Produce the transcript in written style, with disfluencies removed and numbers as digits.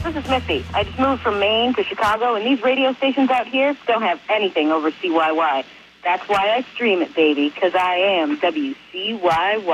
This is Missy. I just moved from Maine to Chicago, and these radio stations out here don't have anything over CYY. That's why I stream it, baby, because I am WCYY.